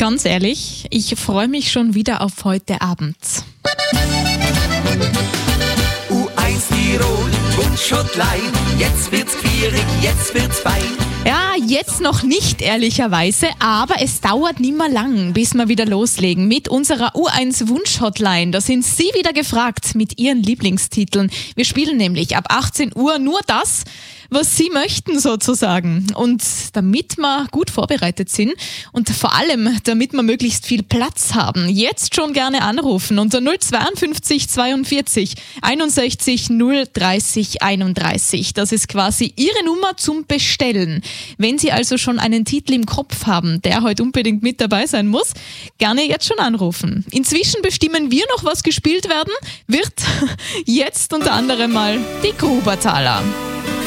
Ganz ehrlich, ich freue mich schon wieder auf heute Abend. U1 Tirol, Wunschhotline, jetzt wird's quierig, jetzt wird's fein. Ja, jetzt noch nicht ehrlicherweise, aber es dauert nicht mehr lang, bis wir wieder loslegen mit unserer U1 Wunsch-Hotline. Da sind Sie wieder gefragt mit Ihren Lieblingstiteln. Wir spielen nämlich ab 18 Uhr nur das, was Sie möchten sozusagen. Und damit wir gut vorbereitet sind und vor allem, damit wir möglichst viel Platz haben, jetzt schon gerne anrufen unter 052 42 61 030 31. Das ist quasi Ihre Nummer zum Bestellen. Wenn Sie also schon einen Titel im Kopf haben, der heute unbedingt mit dabei sein muss, gerne jetzt schon anrufen. Inzwischen bestimmen wir noch, was gespielt werden wird. Jetzt unter anderem mal die Grubertaler.